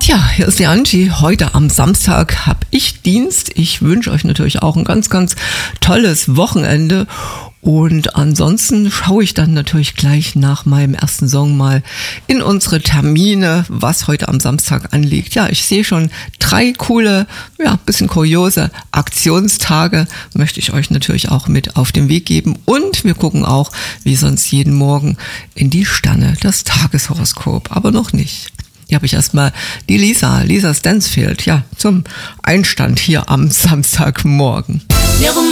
Tja, hier ist die Angie. Heute am Samstag habe ich Dienst. Ich wünsche euch natürlich auch ein ganz, ganz tolles Wochenende. Und ansonsten schaue ich dann natürlich gleich nach meinem ersten Song mal in unsere Termine, was heute am Samstag anliegt. Ja, ich sehe schon 3 coole, bisschen kuriose Aktionstage, möchte ich euch natürlich auch mit auf den Weg geben. Und wir gucken auch, wie sonst jeden Morgen, in die Sterne, das Tageshoroskop. Aber noch nicht. Hier habe ich erstmal die Lisa Stansfield, zum Einstand hier am Samstagmorgen.